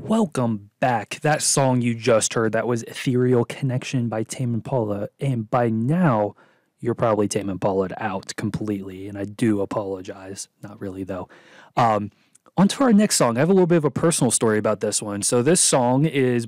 Welcome back. That song you just heard, that was Ethereal Connection by Tame Impala. And by now, you're probably Tame Impala'd out completely. And I do apologize. Not really, though. On to our next song. I have a little bit of a personal story about this one. So this song is